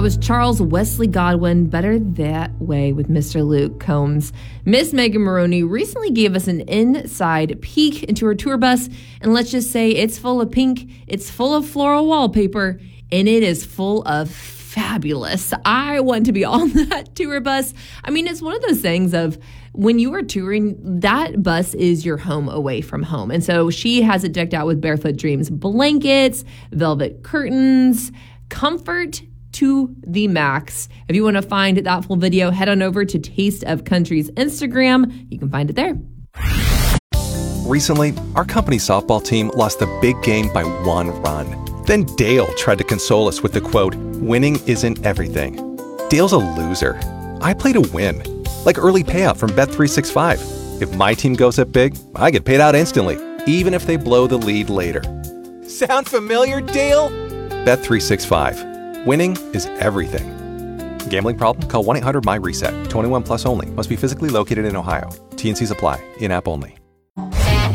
That was Charles Wesley Godwin, Better That Way with Mr. Luke Combs. Miss Megan Maroney recently gave us an inside peek into her tour bus, and let's just say it's full of pink, it's full of floral wallpaper, and it is full of fabulous. I want to be on that tour bus. I mean, it's one of those things of when you are touring, that bus is your home away from home. And so she has it decked out with Barefoot Dreams blankets, velvet curtains, comfort to the max. If you want to find that full video, head on over to Taste of Country's Instagram. You can find it there. Recently, our company softball team lost the big game by 1 run. Then Dale tried to console us with the quote, "Winning isn't everything." Dale's a loser. I play to win, like early payout from Bet365. If my team goes up big, I get paid out instantly, even if they blow the lead later. Sound familiar, Dale? Bet365. Winning is everything. Gambling problem? Call 1-800-MY-RESET. 21 plus only. Must be physically located in Ohio. T&Cs apply. In-app only.